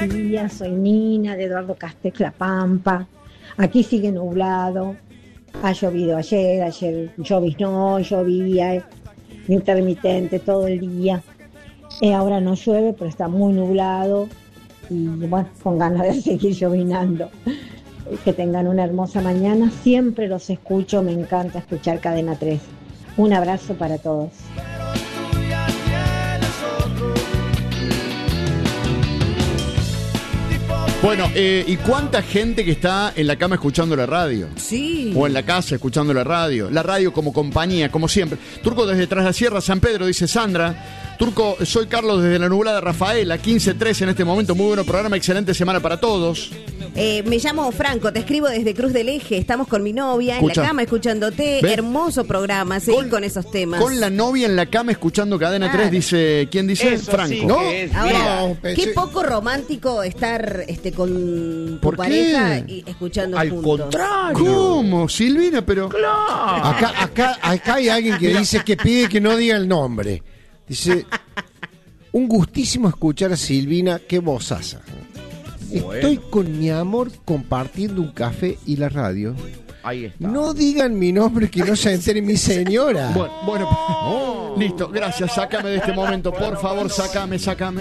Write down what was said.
días, soy Nina de Eduardo Castex, La Pampa. Aquí sigue nublado, ha llovido ayer lloviznó, llovía, intermitente todo el día. Ahora no llueve, pero está muy nublado y bueno, con ganas de seguir llovinando. Que tengan una hermosa mañana, siempre los escucho, me encanta escuchar Cadena 3. Un abrazo para todos. Bueno, ¿y cuánta gente que está en la cama escuchando la radio? Sí. O en la casa escuchando la radio. La radio como compañía, como siempre. Turco desde Tras la Sierra, San Pedro, dice Sandra. Turco, soy Carlos desde la nublada Rafaela, 15:13 en este momento. Muy bueno programa, excelente semana para todos. Me llamo Franco, te escribo desde Cruz del Eje. Estamos con mi novia en la cama escuchándote. ¿Ves? Hermoso programa, seguir con esos temas. Con la novia en la cama escuchando Cadena 3, dice. ¿Quién dice? Eso Franco. sí, ¿No? Ahora, qué poco romántico estar con tu pareja y escuchando Al juntos. contrario. ¿Cómo, Silvina? Pero. Claro. Acá hay alguien que dice que pide que no diga el nombre. Dice, un gustísimo escuchar a Silvina, qué vozaza. Estoy con mi amor compartiendo un café y la radio. Ahí está. No digan mi nombre, que no se entere mi señora. Bueno, listo, gracias, sácame de este momento, por favor, sácame.